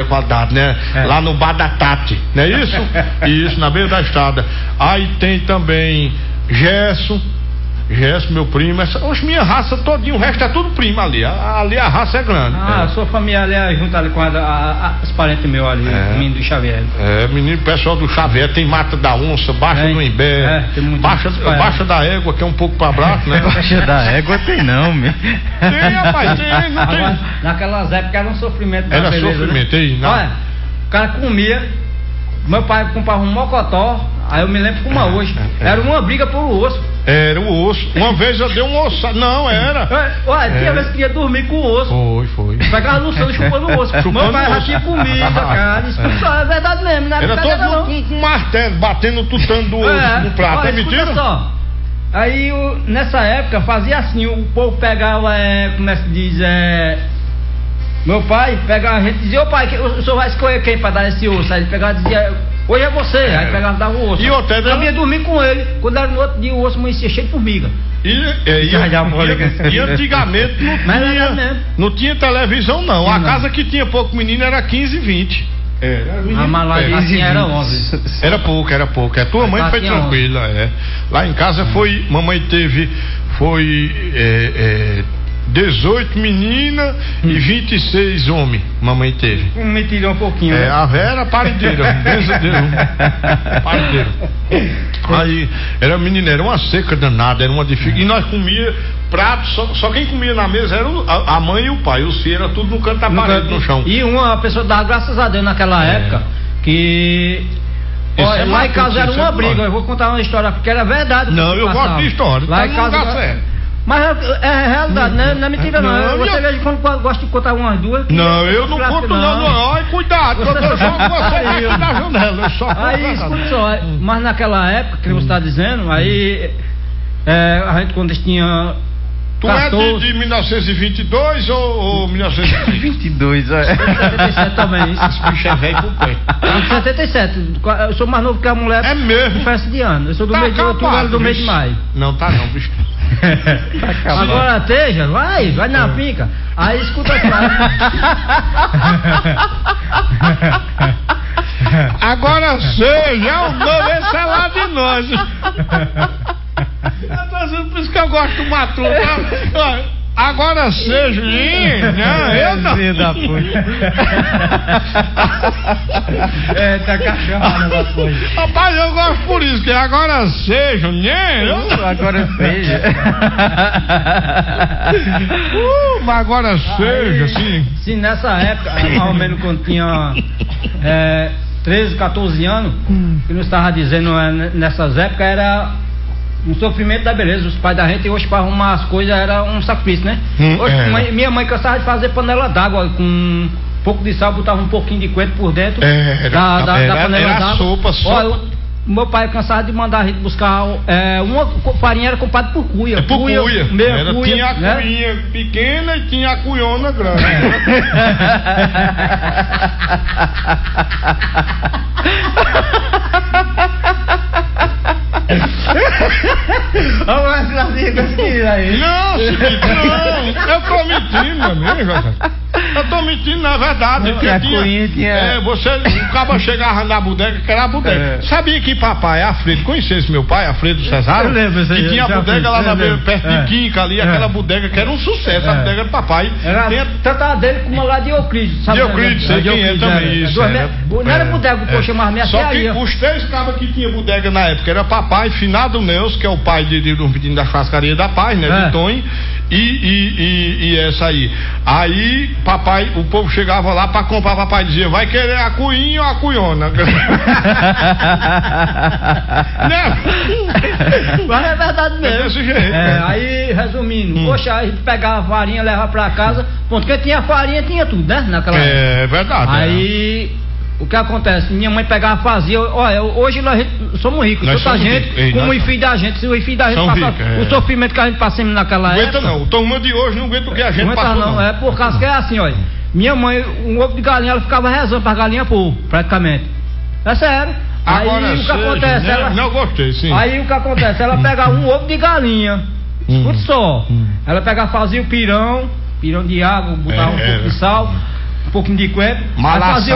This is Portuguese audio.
qualidade, né? Lá no Bar da Tati, não é isso? Isso, na beira da estrada. Aí tem também Gerson, meu primo, minha raça todinha, o resto é tudo primo ali. Ali a raça é grande. A sua família ali é junto ali com os parentes meus ali, menino do Xavier. Menino, pessoal do Xavier, tem Mata da Onça, Baixa do Imbé, Baixa da Égua, que é um pouco pra baixo, né? Baixa da Égua tem não, meu. Tem, rapaz, tem, não tem. Agora, naquelas épocas era um sofrimento. Era sofrimento, né? Aí, não. Olha, o cara comia, meu pai comprava um mocotó, aí eu me lembro como hoje, era uma briga por osso. Era o osso. Uma vez eu dei um osso. Não, era. Olha, tinha vez que ia dormir com o osso. Foi. Pegava no sono chupando o osso. Meu pai já tinha comida, cara. Isso é verdade mesmo, né? Era todo com um martelo, batendo, tutando do osso no prato. Olha, É mentira? Só. Aí, nessa época, fazia assim, o povo pegava, como é que se diz, meu pai pegava, a gente dizia, ô pai, o senhor vai escolher quem pra dar esse osso? Aí ele pegava e dizia, hoje é você, aí pegava e dava o osso. E o Ted eu ia dormir com ele, quando era no outro dia o osso amanhecia cheio de formiga. E antigamente não tinha televisão não. A casa que tinha pouco menino era 15, 20. Mas lá assim era 11. Era pouco. A tua mãe foi tranquila, Lá em casa mamãe teve 18 meninas e 26 homens, mamãe teve. Me tirou um pouquinho. A Vera era parideira, parideira. Aí, era menina, era uma seca danada, era uma dificuldade. E nós comia prato, só quem comia na mesa era a mãe e o pai. Os filhos era tudo no canto da parede, no chão. E uma pessoa dava graças a Deus naquela época que. Olha, lá em casa era uma briga. Eu vou contar uma história que era verdade. Não, eu gosto de história. Lá em casa. Mas é realidade, né? Não é mentira não. Você veja quando gosta de contar umas duas. Não, eu não conto não. Ai, cuidado, eu jogo você aqui na janela. Aí, escuta só, mas naquela época que você está dizendo, aí a gente quando tinha. Tu 14... é de 1922 ou 1922? 77 também, isso. Esse bicho é velho por pé. 77, eu sou mais novo que a mulher. É mesmo? Diferença de ano. Eu sou do mês de outubro, ela do mês de maio. Não, tá não, bicho. Agora Teja, vai na finca. Aí escuta só. Agora seja o novo, esse é lá de nós. Por isso que eu gosto do Matuto. Agora seja, eu não. Da puta. Tá cachorrada da puta. Rapaz, eu gosto por isso, que agora seja, agora seja. Mas agora seja, sim. Sim, nessa época, mais ou menos quando tinha 13, 14 anos, que nós estava dizendo nessas épocas, era um sofrimento da beleza. Os pais da gente hoje para arrumar as coisas era um sacrifício, né? Hoje, minha mãe cansava de fazer panela d'água com um pouco de sal, botava um pouquinho de coentro por dentro da panela d'água. Sopa. Olha, meu pai cansava de mandar a gente buscar uma farinha era comprada por cuia. Por cuia. Meia cuia. Tinha a cuinha pequena e tinha a cuiona grande. Não, eu tô mentindo mesmo. Eu tô mentindo, na verdade. O cabo chegava na bodega, que era a bodega. Sabia que papai, Alfredo, conhecia esse meu pai, Alfredo Cesário? Que tinha a bodega lá perto de Quinca ali, aquela bodega que era um sucesso, a bodega do papai. Tanto a dele como a lá de Euclides. Euclides, sei quem é também, isso. Não era bodega, o povo chamava minha Só que os três cabos que tinha bodega na época era papai, finado Neus, que é o pai do menino da churrascaria da Paz, né, de Tonho, e essa aí. Aí, papai, o povo chegava lá pra comprar, papai dizia, vai querer a cuinha ou a cuiona? Mas é verdade mesmo. Desse jeito. Aí, resumindo, poxa, a gente pegava a farinha, levava pra casa, porque tinha farinha, tinha tudo, né, naquela época. É verdade. Aí... O que acontece? Minha mãe pegava, fazia. Olha, hoje nós somos ricos. Tanta gente, como o filho da gente. Se o filho da gente passa o sofrimento que a gente passamos naquela época. Não aguenta não. O turma de hoje não aguenta o que a gente passou. Não, é por causa que é assim, olha. Minha mãe, um ovo de galinha, ela ficava rezando pra galinha pôr, praticamente. É sério. Agora, aí o que acontece? Não gostei, sim. Aí o que acontece? Ela pegava um ovo de galinha. Escuta só. Ela pegava, fazia o pirão de água, botava um pouco de sal, um pouquinho de coentro.